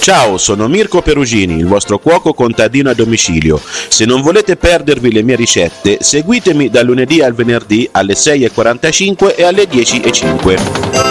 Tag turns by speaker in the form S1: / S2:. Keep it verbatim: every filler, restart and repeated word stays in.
S1: Ciao, sono Mirko Perugini, il vostro cuoco contadino a domicilio. Se non volete perdervi le mie ricette, seguitemi dal lunedì al venerdì alle sei e quarantacinque e alle dieci e cinque.